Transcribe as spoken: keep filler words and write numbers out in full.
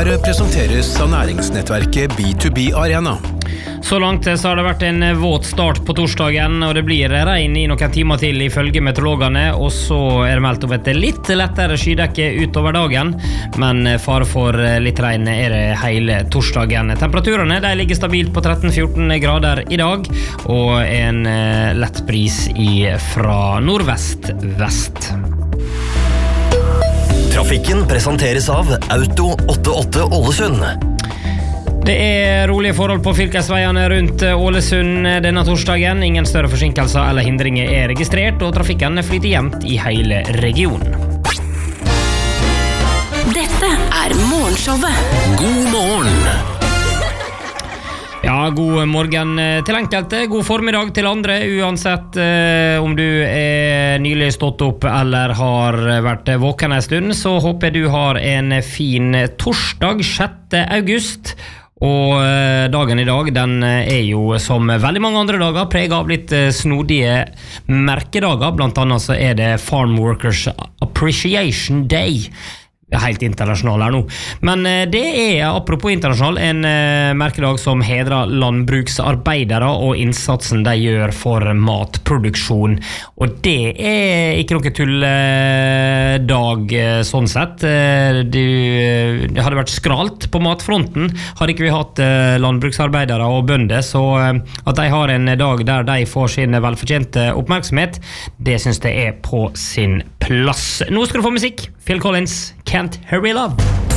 Nyhetsbrevet presenteres av næringsnettverket B to B Arena. Så langt så har det vært en våt start på torsdagen, og det blir regn i noen timer til ifølge meteorologene, og så er det meldt om et litt lettere skydekke utover dagen, men fare for litt regn er det hele torsdagen. Temperaturene de ligger stabilt på tretten til fjorten grader i dag, og en lett bris i fra nordvest-vest. Trafikken presenteres av Auto åttiåtte Ålesund. Det er rolige forhold på fylkesveiene rundt Ålesund denne torsdagen. Ingen større forsinkelser eller hindringer er registrert, og trafikken flyter jevnt i hele regionen. Dette er morgenshowet. God morgen! Ja, god morgen til enkelte, god formiddag til andre, uansett eh, om du er nylig stått opp eller har vært våken en stund, så håper jeg du har en fin torsdag sjette august. Og dagen i dag, den er jo som veldig mange andre dager preget av litt snodige merkedager. Blant annet så er det Farm Workers Appreciation Day. Det er helt internasjonal her nå. Men det er, apropos internasjonal, en merkedag som hedrer landbruksarbeidere og innsatsen de gjør for matproduksjon. Og det er ikke noe tulledag sånn sett. Det, det hadde vært skralt på matfronten, hadde ikke vi hatt landbruksarbeidere og bønder, så at de har en dag der de får sin velfortjente oppmerksomhet, det synes jeg er på sin plass. Nå skal du få musikk. Phil Collins, Can't Hurry Love.